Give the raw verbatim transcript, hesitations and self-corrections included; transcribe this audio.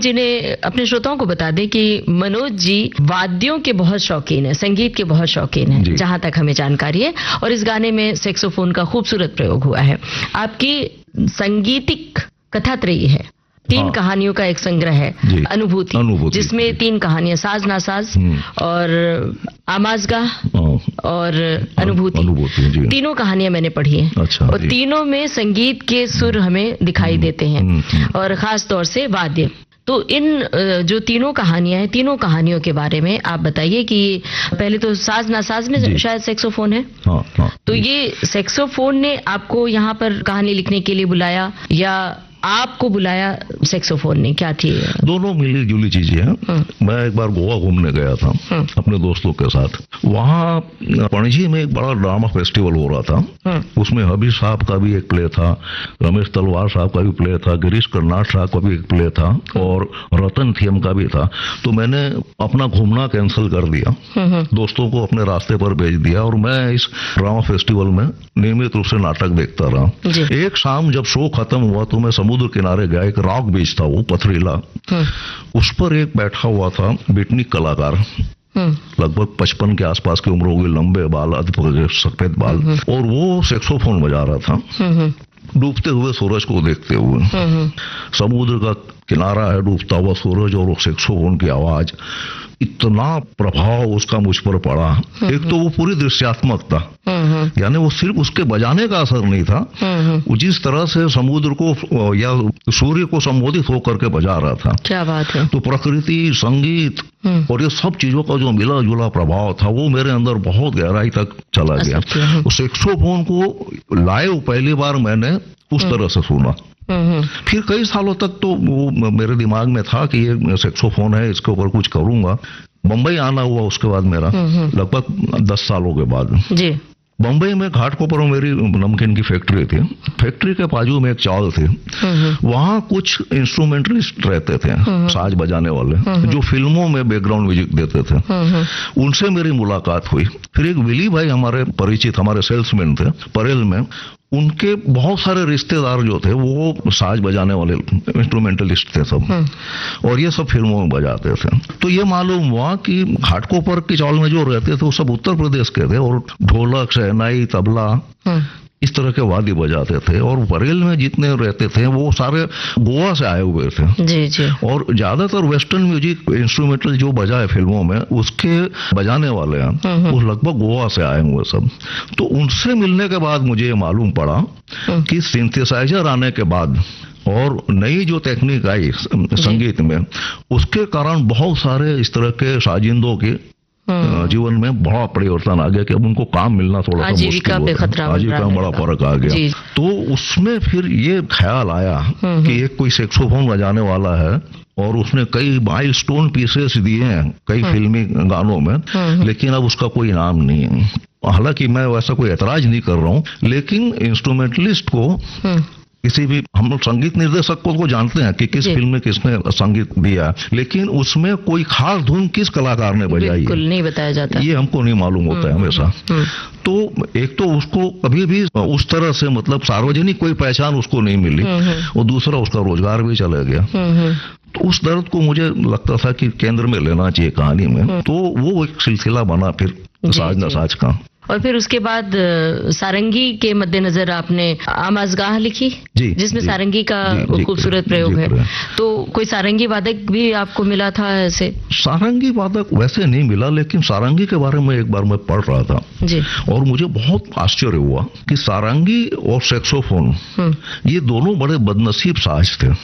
जी ने अपने श्रोताओं को बता दें कि मनोज जी वाद्यों के बहुत शौकीन है, संगीत के बहुत शौकीन है, जहां तक हमें जानकारी है, और इस गाने में सैक्सोफोन का खूबसूरत प्रयोग हुआ है। आपकी संगीतिक कथात्रयी है, तीन हाँ। कहानियों का एक संग्रह है, अनुभूति, अनुभूति जिसमें तीन कहानियां, साज नासाज और आमाजगाह और अनुभूति, अनुभूति तीनों कहानियां मैंने पढ़ी हैं। अच्छा, और तीनों में संगीत के सुर हमें दिखाई देते हैं, और खास तौर से वाद्य। तो इन जो तीनों कहानियां हैं, तीनों कहानियों के बारे में आप बताइए कि पहले तो साज नासाज में शायद सैक्सोफोन है, हाँ, हाँ, तो ये सैक्सोफोन ने आपको यहाँ पर कहानी लिखने के लिए बुलाया या आपको बुलाया सैक्सोफोन ने, क्या थी? दोनों मिली जुली चीजें हैं। मैं एक बार गोवा घूमने गया था अपने दोस्तों के साथ। वहाँ पणजी में एक बड़ा ड्रामा फेस्टिवल हो रहा था। उसमें हबीब साहब का भी एक प्ले था, रमेश तलवार साहब का भी प्ले था, गिरीश कर्नाड साहब का भी एक प्ले था, और रतन थियम का भी था। तो मैंने अपना घूमना कैंसिल कर दिया, दोस्तों को अपने रास्ते पर भेज दिया, और मैं इस ड्रामा फेस्टिवल में नियमित रूप से नाटक देखता रहा। एक शाम जब शो खत्म हुआ तो मैं समुद्र किनारे गया, एक रॉक बीच था वो पथरीला, उस पर एक बैठा हुआ था बेटनी कलाकार, लगभग पचपन के आसपास की उम्र होगी, लंबे बाल, अद्भुत सफेद बाल, और वो सैक्सोफोन बजा रहा था डूबते हुए सूरज को देखते हुए। समुद्र का किनारा है, डूबता हुआ सूरज, और वो सैक्सोफोन की आवाज, इतना प्रभाव उसका मुझ पर पड़ा। एक तो वो पूरी दृश्यात्मक था, यानी वो सिर्फ उसके बजाने का असर नहीं था, वो जिस तरह से समुद्र को या सूर्य को संबोधित होकर के बजा रहा था। क्या बात है। तो प्रकृति, संगीत और ये सब चीजों का जो मिला जुला प्रभाव था, वो मेरे अंदर बहुत गहराई तक चला गया। सैक्सोफोन को लाइव पहली बार मैंने उस तरह से सुना। फिर कई सालों तक तो वो मेरे दिमाग में था कि ये सैक्सोफोन है, इसके ऊपर कुछ करूंगा। बम्बई आना हुआ उसके बाद मेरा, लगभग दस सालों के बाद जी। बम्बई में घाटकोपर में मेरी नमकीन की फैक्ट्री थी। फैक्ट्री के बाजू में एक चाल थी, वहाँ कुछ इंस्ट्रूमेंटलिस्ट रहते थे, साज बजाने वाले, जो फिल्मों में बैकग्राउंड म्यूजिक देते थे। उनसे मेरी मुलाकात हुई। फिर एक विली भाई हमारे परिचित, हमारे सेल्समैन थे परेल में, उनके बहुत सारे रिश्तेदार जो थे वो साज बजाने वाले इंस्ट्रूमेंटलिस्ट थे सब, और ये सब फिल्मों में बजाते थे। तो ये मालूम हुआ कि घाटकोपर की चाल में जो रहते थे वो सब उत्तर प्रदेश के थे, और ढोलक, शहनाई, तबला, इस तरह के वाद्य बजाते थे। और बरेल में जितने रहते थे वो सारे गोवा से आए हुए थे जी जी। और ज्यादातर वेस्टर्न म्यूजिक इंस्ट्रूमेंटल जो बजाए फिल्मों में, उसके बजाने वाले हैं वो लगभग गोवा से आए हुए सब। तो उनसे मिलने के बाद मुझे ये मालूम पड़ा कि सिंथेसाइजर आने के बाद और नई जो टेक्निक आई संगीत में, उसके कारण बहुत सारे इस तरह के साजिंदों के जीवन में बड़ा परिवर्तन आ गया कि अब उनको काम मिलना थोड़ा सा मुश्किल हो गया, आजीविका में बड़ा फर्क आ गया। तो उसमें फिर ये ख्याल आया कि एक कोई सैक्सोफोन बजाने वाला है, और उसने कई माइलस्टोन पीसेस दिए हैं कई फिल्मी गानों में, लेकिन अब उसका कोई नाम नहीं है। हालांकि मैं वैसा कोई एतराज नहीं कर रहा हूँ, लेकिन इंस्ट्रूमेंटलिस्ट को, किसी भी, हम लोग संगीत निर्देशक को, को जानते हैं कि किस फिल्म में किसने संगीत दिया, लेकिन उसमें कोई खास धुन किस कलाकार ने बजाई बिल्कुल नहीं बताया जाता, ये हमको नहीं मालूम होता है हमेशा। तो एक तो उसको कभी भी उस तरह से, मतलब सार्वजनिक कोई पहचान उसको नहीं मिली, और दूसरा उसका रोजगार भी चला गया। तो उस दर्द को मुझे लगता था कि केंद्र में लेना चाहिए कहानी में, तो वो एक सिलसिला बना फिर साज नसाज का। और फिर उसके बाद सारंगी के मद्देनजर आपने आमाजगाह लिखी, जी, जिसमें जी, सारंगी का खूबसूरत प्रयोग है। तो कोई सारंगी वादक भी आपको मिला था ऐसे? सारंगी वादक वैसे नहीं मिला, लेकिन सारंगी के बारे में एक बार मैं पढ़ रहा था जी, और मुझे बहुत आश्चर्य हुआ कि सारंगी और सैक्सोफोन ये दोनों बड़े बदनसीब साज थे।